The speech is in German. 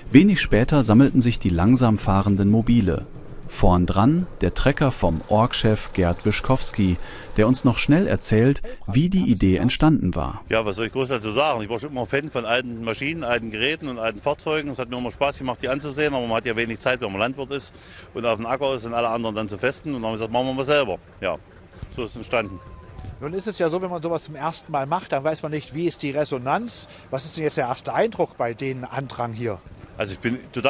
Wenig später sammelten sich die langsam fahrenden Mobile. Vorn dran der Trecker vom Org-Chef Gerd Wischkowski, der uns noch schnell erzählt, wie die Idee entstanden war. Ja, was soll ich groß dazu sagen? Ich war schon immer Fan von alten Maschinen, alten Geräten und alten Fahrzeugen. Es hat mir immer Spaß gemacht, die anzusehen, aber man hat ja wenig Zeit, wenn man Landwirt ist und auf dem Acker ist und alle anderen dann zu festen. Und dann haben wir gesagt, machen wir mal selber. Ja, so ist es entstanden. Nun ist es ja so, wenn man sowas zum ersten Mal macht, dann weiß man nicht, wie ist die Resonanz. Was ist denn jetzt der erste Eindruck bei dem Andrang hier? Also ich bin total